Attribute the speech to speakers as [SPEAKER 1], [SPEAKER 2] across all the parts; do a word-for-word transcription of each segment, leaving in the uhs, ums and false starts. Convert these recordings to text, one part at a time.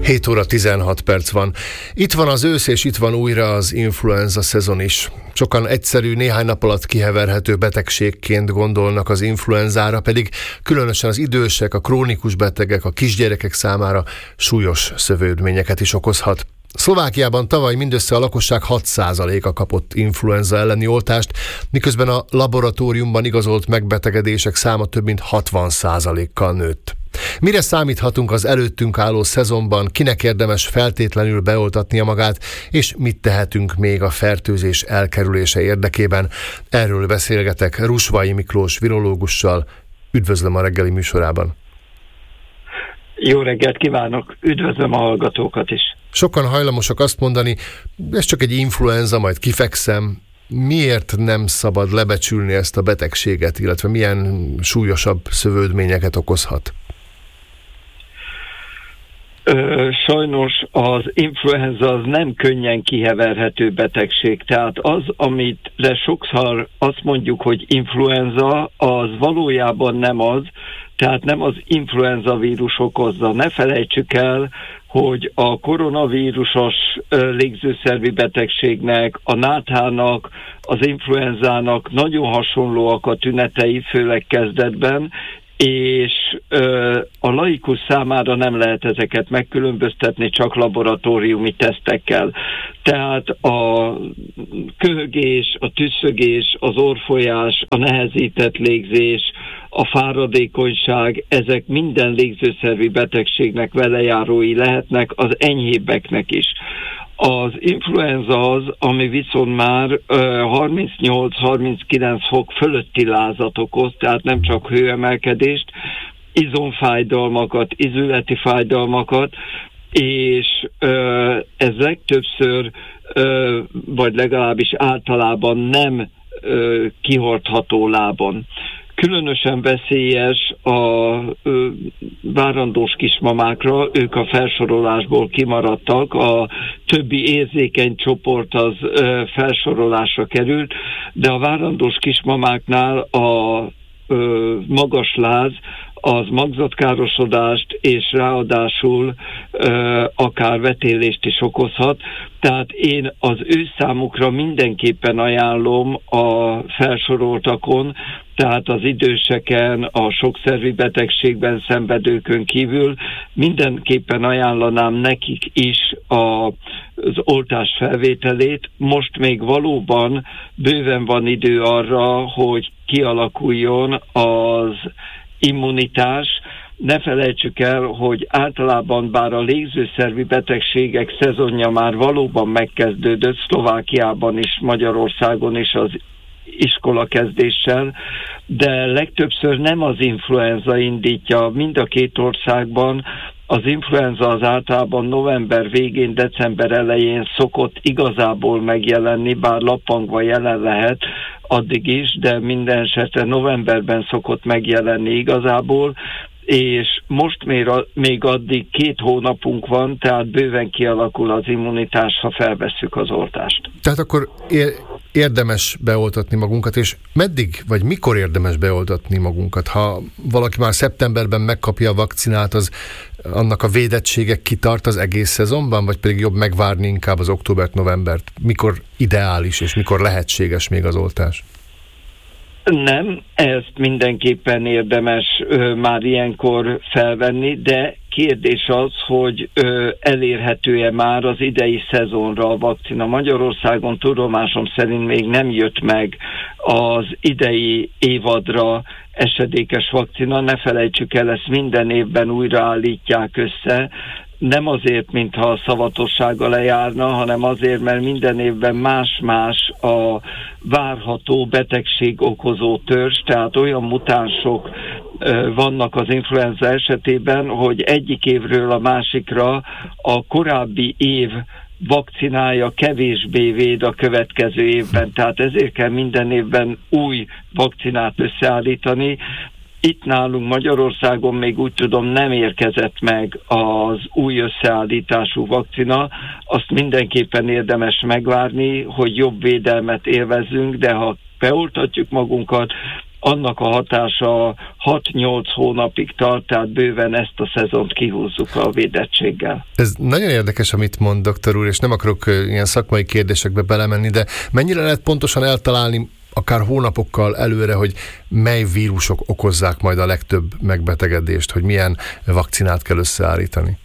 [SPEAKER 1] hét óra tizenhat perc van. Itt van az ősz, és itt van újra az influenza szezon is. Sokan egyszerű, néhány nap alatt kiheverhető betegségként gondolnak az influenzára, pedig különösen az idősek, a krónikus betegek, a kisgyerekek számára súlyos szövődményeket is okozhat. Szlovákiában tavaly mindössze a lakosság hat százaléka kapott influenza elleni oltást, miközben a laboratóriumban igazolt megbetegedések száma több mint hatvan százalékkal nőtt. Mire számíthatunk az előttünk álló szezonban, kinek érdemes feltétlenül beoltatnia magát, és mit tehetünk még a fertőzés elkerülése érdekében? Erről beszélgetek Rusvai Miklós virológussal. Üdvözlöm a reggeli műsorában.
[SPEAKER 2] Jó reggelt kívánok, üdvözlöm a hallgatókat is.
[SPEAKER 1] Sokan hajlamosak azt mondani, ez csak egy influenza, majd kifekszem. Miért nem szabad lebecsülni ezt a betegséget, illetve milyen súlyosabb szövődményeket okozhat?
[SPEAKER 2] Ö, sajnos az influenza az nem könnyen kiheverhető betegség, tehát az, amit sokszor azt mondjuk, hogy influenza, az valójában nem az, tehát nem az influenza vírus okozza. Ne felejtsük el, hogy a koronavírusos légzőszervi betegségnek, a náthának, az influenzának nagyon hasonlóak a tünetei, főleg kezdetben, és ö, a laikus számára nem lehet ezeket megkülönböztetni csak laboratóriumi tesztekkel. Tehát a köhögés, a tüsszögés, az orrfolyás, a nehezített légzés, a fáradékonyság, ezek minden légzőszervi betegségnek velejárói lehetnek, az enyhébbeknek is. Az influenza az, ami viszont már harmincnyolc-harminckilenc fok fölötti lázat okoz, tehát nem csak hőemelkedést, izomfájdalmakat, izületi fájdalmakat, és ö, ez legtöbbször, ö, vagy legalábbis általában nem ö, kihordható lábon. Különösen veszélyes a ö, várandós kismamákra, ők a felsorolásból kimaradtak, a többi érzékeny csoport az ö, felsorolásra került, de a várandós kismamáknál a ö, magas láz az magzatkárosodást és ráadásul ö, akár vetélést is okozhat. Tehát én az ő számukra mindenképpen ajánlom a felsoroltakon, tehát az időseken, a sokszervi betegségben szenvedőkön kívül mindenképpen ajánlanám nekik is a, az oltás felvételét. Most még valóban bőven van idő arra, hogy kialakuljon az immunitás. Ne felejtsük el, hogy általában bár a légzőszervi betegségek szezonja már valóban megkezdődött, Szlovákiában is, Magyarországon is az iskola kezdéssel, de legtöbbször nem az influenza indítja mind a két országban. Az influenza az általában november végén, december elején szokott igazából megjelenni, bár lappangva jelen lehet addig is, de minden esetre novemberben szokott megjelenni igazából, és most még, még addig két hónapunk van, tehát bőven kialakul az immunitás, ha felvesszük az oltást.
[SPEAKER 1] Tehát akkor érdemes beoltatni magunkat, és meddig, vagy mikor érdemes beoltatni magunkat? Ha valaki már szeptemberben megkapja a vakcinát, az annak a védettsége kitart az egész szezonban, vagy pedig jobb megvárni inkább az októbert, novembert? Mikor ideális, és mikor lehetséges még az oltás?
[SPEAKER 2] Nem, ezt mindenképpen érdemes ö, már ilyenkor felvenni, de kérdés az, hogy ö, elérhető-e már az idei szezonra a vakcina. Magyarországon tudomásom szerint még nem jött meg az idei évadra esedékes vakcina. Ne felejtsük el, ezt minden évben újraállítják össze, nem azért, mintha a szavatossága lejárna, hanem azért, mert minden évben más-más a várható betegség okozó törzs, tehát olyan mutánsok vannak az influenza esetében, hogy egyik évről a másikra a korábbi év vakcinája kevésbé véd a következő évben. Tehát ezért kell minden évben új vakcinát összeállítani. Itt nálunk Magyarországon még úgy tudom nem érkezett meg az új összeállítású vakcina, azt mindenképpen érdemes megvárni, hogy jobb védelmet élvezzünk, de ha beoltatjuk magunkat, annak a hatása hat-nyolc hónapig tart, tehát bőven ezt a szezont kihúzzuk a védettséggel.
[SPEAKER 1] Ez nagyon érdekes, amit mond, doktor úr, és nem akarok ilyen szakmai kérdésekbe belemenni, de mennyire lehet pontosan eltalálni akár hónapokkal előre, hogy mely vírusok okozzák majd a legtöbb megbetegedést, hogy milyen vakcinát kell összeállítani?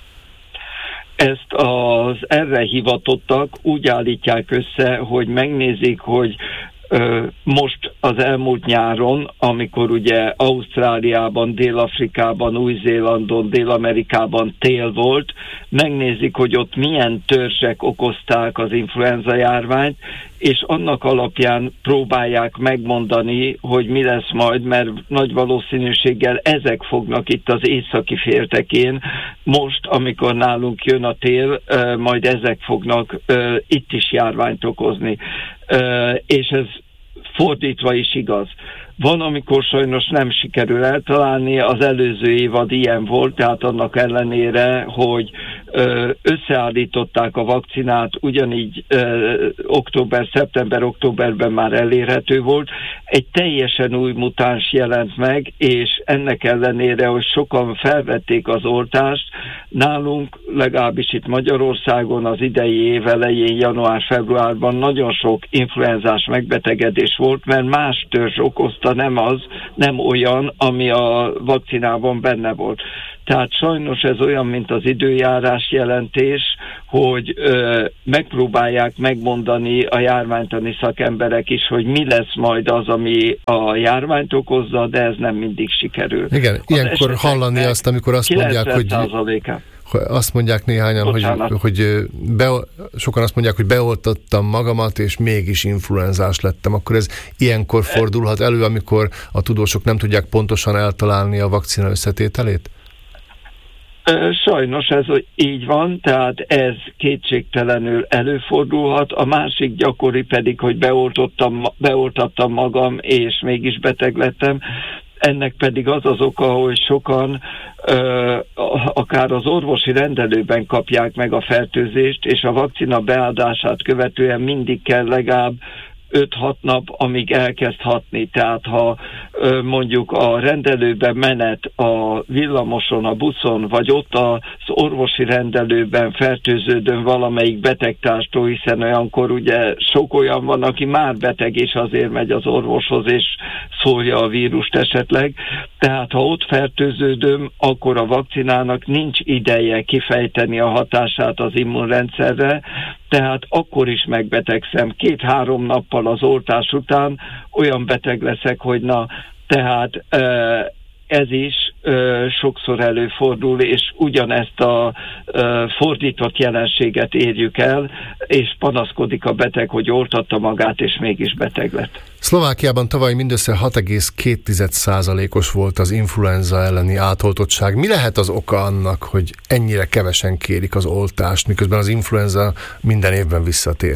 [SPEAKER 2] Ezt az erre hivatottak úgy állítják össze, hogy megnézik, hogy ö, most az elmúlt nyáron, amikor ugye Ausztráliában, Dél-Afrikában, Új-Zélandon, Dél-Amerikában tél volt, megnézik, hogy ott milyen törzsek okozták az influenza járványt, és annak alapján próbálják megmondani, hogy mi lesz majd, mert nagy valószínűséggel ezek fognak itt az északi féltekén, most, amikor nálunk jön a tél, majd ezek fognak itt is járványt okozni. És ez fordítva is igaz. Van, amikor sajnos nem sikerül eltalálni, az előző évad ilyen volt, tehát annak ellenére, hogy összeállították a vakcinát, ugyanígy október, szeptember-októberben már elérhető volt. Egy teljesen új mutáns jelent meg, és ennek ellenére, hogy sokan felvették az oltást, nálunk, legalábbis itt Magyarországon az idei év elején, január-februárban nagyon sok influenzás megbetegedés volt, mert más törzs okozta, nem az, nem olyan, ami a vakcinában benne volt. Tehát sajnos ez olyan, mint az időjárás jelentés, hogy ö, megpróbálják megmondani a járványtani szakemberek is, hogy mi lesz majd az, ami a járványt okozza, de ez nem mindig sikerül.
[SPEAKER 1] Igen, az ilyenkor hallani azt, amikor azt mondják, hogy... Azt mondják néhányan, Bocsánat. hogy, hogy be, sokan azt mondják, hogy beoltottam magamat, és mégis influenzás lettem. Akkor ez ilyenkor fordulhat elő, amikor a tudósok nem tudják pontosan eltalálni a vakcina összetételét?
[SPEAKER 2] Sajnos ez így van, tehát ez kétségtelenül előfordulhat. A másik gyakori pedig, hogy beoltottam, beoltattam magam, és mégis beteg lettem. Ennek pedig az az oka, hogy sokan ö, akár az orvosi rendelőben kapják meg a fertőzést, és a vakcina beadását követően mindig kell legalább öt-hat nap, amíg elkezd hatni. Tehát ha ö, mondjuk a rendelőben menet a villamoson, a buszon, vagy ott az orvosi rendelőben fertőződön valamelyik betegtárstól, hiszen olyankor ugye sok olyan van, aki már beteg, és azért megy az orvoshoz, és szólja a vírust esetleg. Tehát ha ott fertőződöm, akkor a vakcinának nincs ideje kifejteni a hatását az immunrendszerre, tehát akkor is megbetegszem. Két-három nappal az oltás után olyan beteg leszek, hogy na, tehát ez is sokszor előfordul, és ugyanezt a fordított jelenséget érjük el, és panaszkodik a beteg, hogy oltatta magát, és mégis beteg lett.
[SPEAKER 1] Szlovákiában tavaly mindössze hat egész két százalékos volt az influenza elleni átoltottság. Mi lehet az oka annak, hogy ennyire kevesen kérik az oltást, miközben az influenza minden évben visszatér?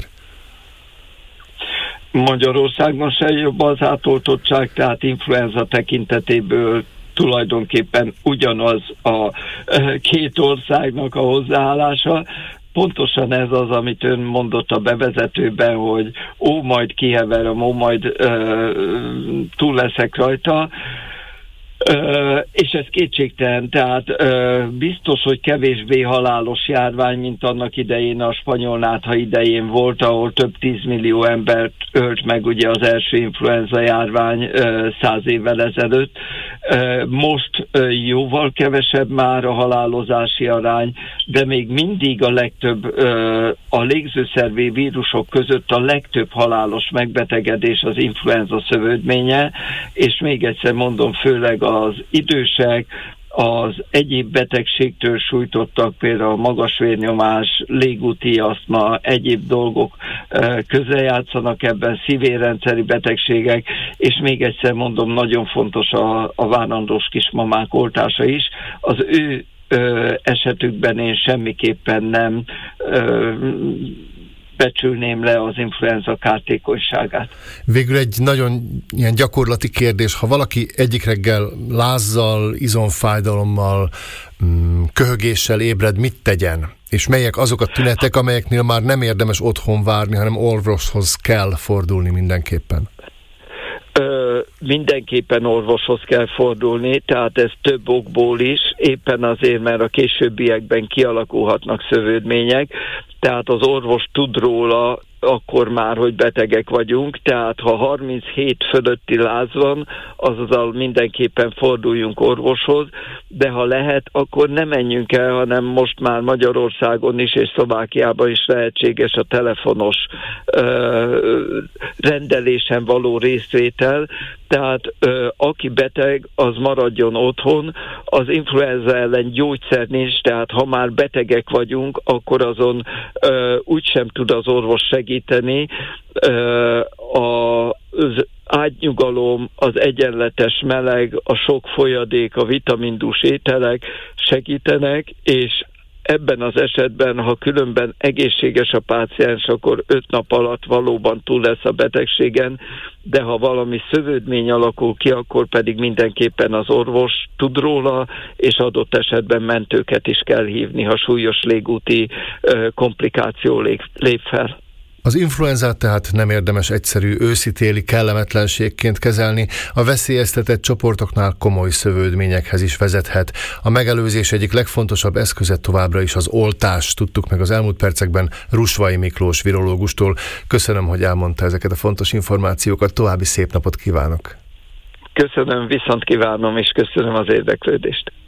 [SPEAKER 2] Magyarországon sem jobb az átoltottság, tehát influenza tekintetéből tulajdonképpen ugyanaz a két országnak a hozzáállása. Pontosan ez az, amit ön mondott a bevezetőben, hogy ó, majd kiheverem, ó, majd ö, túl leszek rajta. Ö, és ez kétségtelen, tehát ö, biztos, hogy kevésbé halálos járvány, mint annak idején a spanyol nátha idején volt, ahol több tízmillió embert ölt meg ugye az első influenza járvány ö, száz évvel ezelőtt. Ö, most ö, jóval kevesebb már a halálozási arány, de még mindig a legtöbb, ö, a légzőszervi vírusok között a legtöbb halálos megbetegedés az influenza szövődménye, és még egyszer mondom, főleg az idősek, az egyéb betegségtől sújtottak, például magas vérnyomás, légúti asztma, egyéb dolgok közrejátszanak ebben, szívérendszeri betegségek, és még egyszer mondom, nagyon fontos a, a várandós kismamák oltása is. Az ő ö, esetükben én semmiképpen nem ö, becsülném le az influenza kártékonyságát.
[SPEAKER 1] Végül egy nagyon ilyen gyakorlati kérdés, ha valaki egyik reggel lázzal, izomfájdalommal, köhögéssel ébred, mit tegyen? És melyek azok a tünetek, amelyeknél már nem érdemes otthon várni, hanem orvoshoz kell fordulni mindenképpen?
[SPEAKER 2] mindenképpen orvoshoz kell fordulni, tehát ez több okból is, éppen azért, mert a későbbiekben kialakulhatnak szövődmények, tehát az orvos tud róla akkor már, hogy betegek vagyunk, tehát ha harminchét fölötti láz van, azzal mindenképpen forduljunk orvoshoz, de ha lehet, akkor ne menjünk el, hanem most már Magyarországon is és Szlovákiában is lehetséges a telefonos ö, rendelésen való részvétel, tehát ö, aki beteg, az maradjon otthon, az influenza ellen gyógyszer nincs, tehát ha már betegek vagyunk, akkor azon ö, úgysem tud az orvos segíteni. Ö, a, az átnyugalom, az egyenletes meleg, a sok folyadék, a vitamindús ételek segítenek, és ebben az esetben, ha különben egészséges a páciens, akkor öt nap alatt valóban túl lesz a betegségen, de ha valami szövődmény alakul ki, akkor pedig mindenképpen az orvos tud róla, és adott esetben mentőket is kell hívni, ha súlyos légúti komplikáció lép fel.
[SPEAKER 1] Az influenzát tehát nem érdemes egyszerű őszi-téli kellemetlenségként kezelni, a veszélyeztetett csoportoknál komoly szövődményekhez is vezethet. A megelőzés egyik legfontosabb eszköze továbbra is az oltás, tudtuk meg az elmúlt percekben Rusvai Miklós virológustól. Köszönöm, hogy elmondta ezeket a fontos információkat, további szép napot kívánok!
[SPEAKER 2] Köszönöm, viszont kívánom, és köszönöm az érdeklődést!